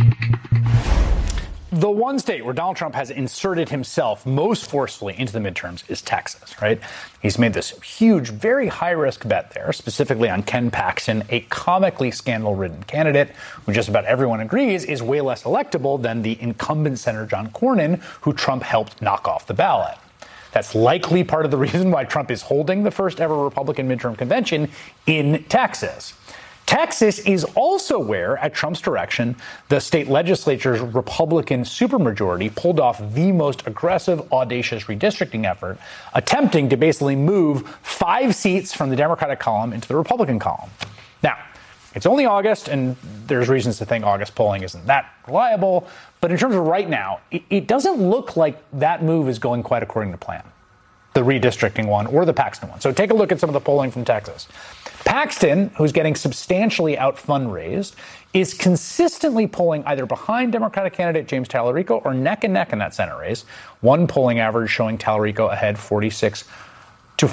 The one state where Donald Trump has inserted himself most forcefully into the midterms is Texas, right? He's made this huge, very high-risk bet there, specifically on Ken Paxton, a comically scandal-ridden candidate who just about everyone agrees is way less electable than the incumbent Senator John Cornyn, who Trump helped knock off the ballot. That's likely part of the reason why Trump is holding the first ever Republican midterm convention in Texas. Texas is also where, at Trump's direction, the state legislature's Republican supermajority pulled off the most aggressive, audacious redistricting effort, attempting to basically move 5 seats from the Democratic column into the Republican column. Now, it's only August, and there's reasons to think August polling isn't that reliable, but in terms of right now, it doesn't look like that move is going quite according to plan, the redistricting one or the Paxton one. So take a look at some of the polling from Texas. Paxton, who's getting substantially out-fundraised, is consistently polling either behind Democratic candidate James Tallarico or neck and neck in that Senate race. One polling average showing Tallarico ahead 46 to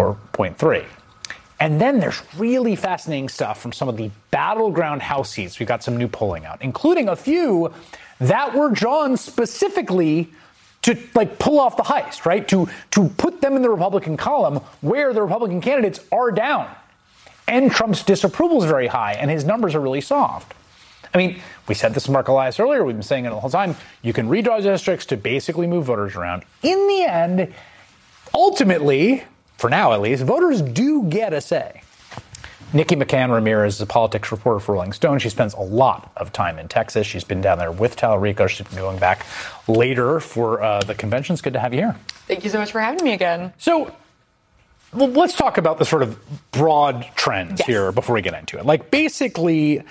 44.3. And then there's really fascinating stuff from some of the battleground House seats. We've got some new polling out, including a few that were drawn specifically to pull off the heist, right? To put them in the Republican column where the Republican candidates are down. And Trump's disapproval is very high, and his numbers are really soft. I mean, we said this to Mark Elias earlier. We've been saying it the whole time. You can redraw districts to basically move voters around. In the end, ultimately, for now at least, voters do get a say. Nikki McCann Ramirez is a politics reporter for Rolling Stone. She spends a lot of time in Texas. She's been down there with Tallarico. She's been going back later for the convention. It's good to have you here. Thank you so much for having me again. So, well, let's talk about the sort of broad trends here before we get into it. Basically,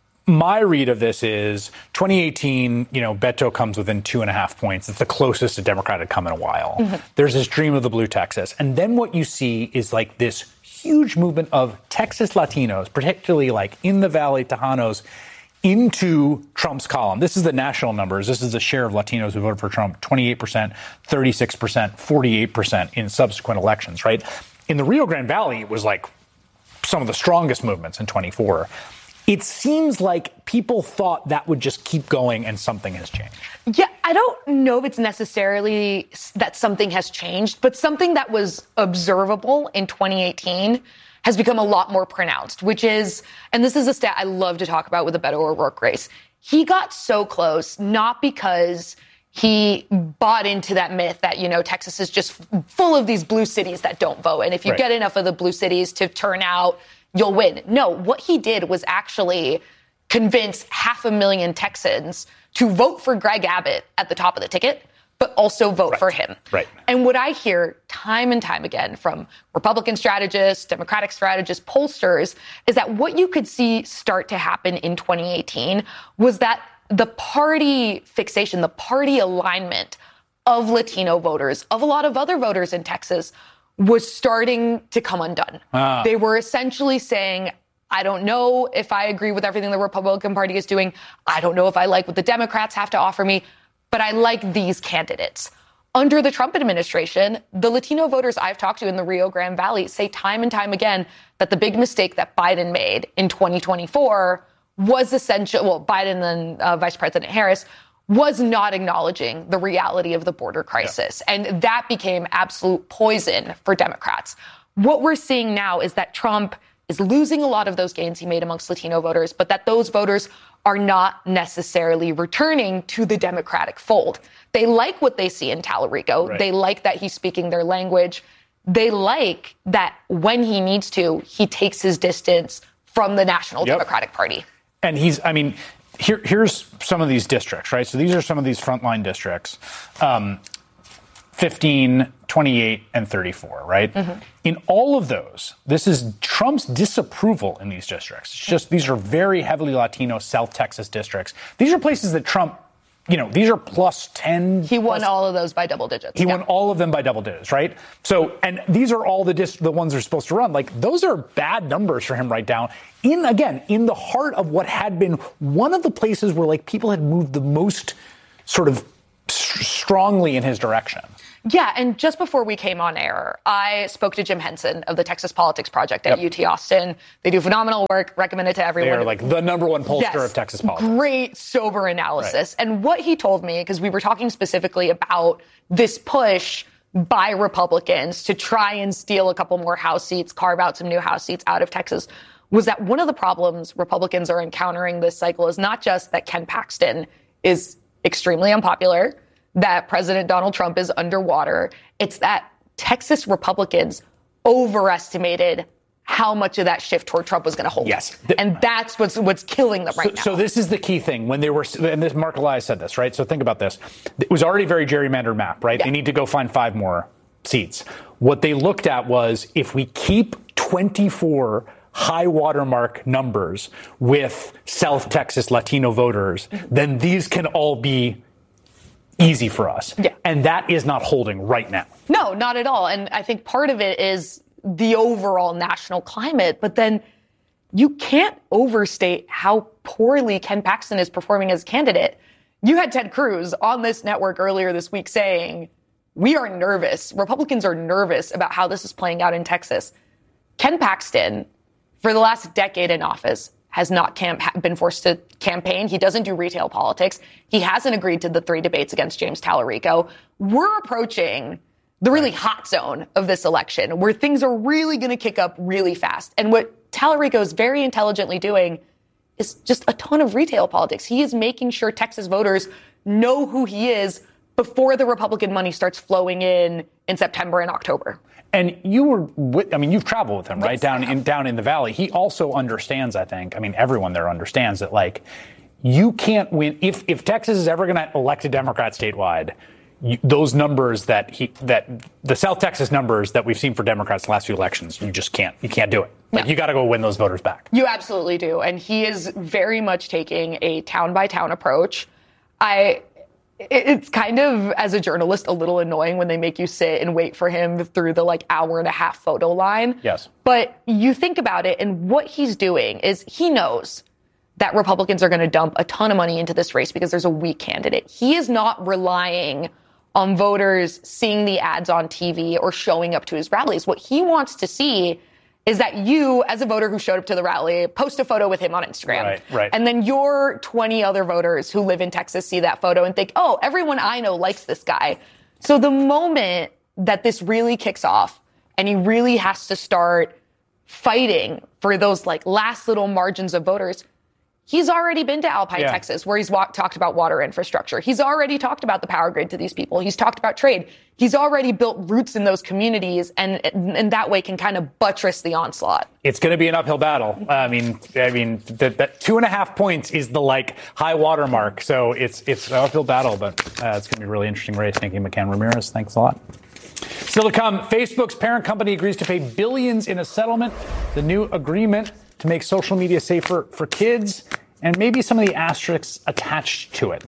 my read of this is 2018, Beto comes within 2.5 points. It's the closest a Democrat had come in a while. Mm-hmm. There's this dream of the blue Texas. And then what you see is this huge movement of Texas Latinos, particularly in the Valley, Tejanos, into Trump's column. This is the national numbers. This is the share of Latinos who voted for Trump, 28%, 36%, 48% in subsequent elections, right? In the Rio Grande Valley, it was some of the strongest movements in 24. It seems like people thought that would just keep going and something has changed. Yeah, I don't know if it's necessarily that something has changed, but something that was observable in 2018 has become a lot more pronounced, which is, and this is a stat I love to talk about with the Beto O'Rourke race, he got so close not because he bought into that myth that, Texas is just full of these blue cities that don't vote. And if you get enough of the blue cities to turn out, you'll win. No, what he did was actually convince 500,000 Texans to vote for Greg Abbott at the top of the ticket, but also vote for him. Right. And what I hear time and time again from Republican strategists, Democratic strategists, pollsters, is that what you could see start to happen in 2018 was that the party fixation, the party alignment of Latino voters, of a lot of other voters in Texas, was starting to come undone. They were essentially saying, I don't know if I agree with everything the Republican Party is doing. I don't know if I like what the Democrats have to offer me, but I like these candidates. Under the Trump administration, the Latino voters I've talked to in the Rio Grande Valley say time and time again that the big mistake that Biden made in 2024 was Biden and Vice President Harris was not acknowledging the reality of the border crisis. Yeah. And that became absolute poison for Democrats. What we're seeing now is that Trump is losing a lot of those gains he made amongst Latino voters, but that those voters are not necessarily returning to the Democratic fold. They like what they see in Tallarico. Right. They like that he's speaking their language. They like that when he needs to, he takes his distance from the National Democratic Party. And here's some of these districts, right? So these are some of these frontline districts, 15, 28, and 34, right? Mm-hmm. In all of those, this is Trump's disapproval in these districts. It's just these are very heavily Latino South Texas districts. These are places that Trump, these are plus 10. He won all of those by double digits. He won all of them by double digits, right? So, and these are all the ones they're supposed to run. Those are bad numbers for him right now. In the heart of what had been one of the places where people had moved the most sort of strongly in his direction. Yeah, and just before we came on air, I spoke to Jim Henson of the Texas Politics Project at UT Austin. They do phenomenal work, recommend it to everyone. They're like the number one pollster of Texas politics. Great, sober analysis. Right. And what he told me, because we were talking specifically about this push by Republicans to try and steal a couple more House seats, carve out some new House seats out of Texas, was that one of the problems Republicans are encountering this cycle is not just that Ken Paxton is extremely unpopular, that President Donald Trump is underwater. It's that Texas Republicans overestimated how much of that shift toward Trump was going to hold. Yes. And that's what's killing them right now. So this is the key thing. When they were, and this Mark Elias said this, right? So think about this. It was already a very gerrymandered map, right? Yeah. They need to go find 5 more seats. What they looked at was if we keep 24 high watermark numbers with South Texas Latino voters, then these can all be easy for us. Yeah. And that is not holding right now. No, not at all. And I think part of it is the overall national climate, but then you can't overstate how poorly Ken Paxton is performing as a candidate. You had Ted Cruz on this network earlier this week saying, we are nervous. Republicans are nervous about how this is playing out in Texas. Ken Paxton, for the last decade in office, has not been forced to campaign. He doesn't do retail politics. He hasn't agreed to the 3 debates against James Tallarico. We're approaching the really hot zone of this election where things are really going to kick up really fast. And what Tallarico is very intelligently doing is just a ton of retail politics. He is making sure Texas voters know who he is before the Republican money starts flowing in September and October. And you've traveled with him, right? Yes, down in the Valley. He also understands, I think, everyone there understands that, like, you can't win. If Texas is ever going to elect a Democrat statewide, those numbers that the South Texas numbers that we've seen for Democrats the last few elections, you can't do it. Like, you got to go win those voters back. You absolutely do. And he is very much taking a town by town approach. It's kind of, as a journalist, a little annoying when they make you sit and wait for him through the hour and a half photo line. Yes. But you think about it, and what he's doing is he knows that Republicans are going to dump a ton of money into this race because there's a weak candidate. He is not relying on voters seeing the ads on TV or showing up to his rallies. What he wants to see is that you, as a voter who showed up to the rally, post a photo with him on Instagram. Right. And then your 20 other voters who live in Texas see that photo and think, oh, everyone I know likes this guy. So the moment that this really kicks off and he really has to start fighting for those last little margins of voters, he's already been to Alpine, Texas, where he's talked about water infrastructure. He's already talked about the power grid to these people. He's talked about trade. He's already built roots in those communities, and that way can kind of buttress the onslaught. It's going to be an uphill battle. That 2.5 points is the high water mark. So it's an uphill battle, but it's going to be a really interesting race. Thank you, McCann Ramirez. Thanks a lot. Still to come, Facebook's parent company agrees to pay billions in a settlement. The new agreement to make social media safer for kids, and maybe some of the asterisks attached to it.